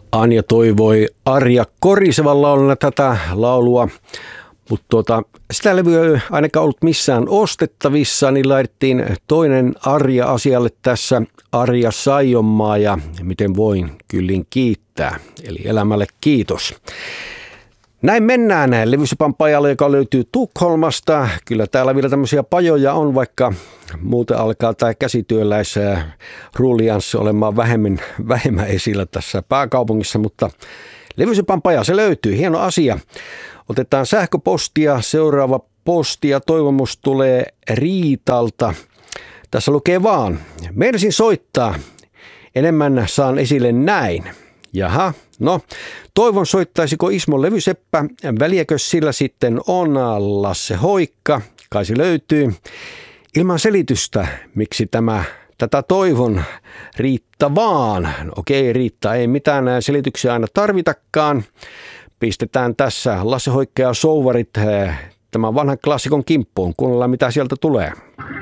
Anja toivoi Arja Korisevan lauluna tätä laulua, mutta sitä levyä ei ainakaan ollut missään ostettavissa, niin laitettiin toinen Arja asialle tässä, Arja Saijonmaa, ja miten voin kyllin kiittää, eli elämälle kiitos. Näin mennään Levysopan pajalle, joka löytyy Tukholmasta. Kyllä täällä vielä tämmöisiä pajoja on, vaikka muuten alkaa tämä käsityöläis rullianssi olemaan vähemmän esillä tässä pääkaupungissa, mutta Levysopan paja, se löytyy, hieno asia. Otetaan sähköpostia, seuraava posti ja toivomus tulee Riitalta. Tässä lukee vaan, meinasin soittaa, enemmän saan esille näin. Jaha, no toivon soittaisiko Ismo Levyseppä, väliäkö sillä sitten on Lasse Hoikka, kai se löytyy. Ilman selitystä, miksi tätä toivon, Riitta vaan. No, okei, Riitta, ei mitään selityksiä aina tarvitakaan. Pistetään tässä Lasse Hoikka ja Souvarit tämän vanhan klassikon kimppuun, kuunnellaan mitä sieltä tulee.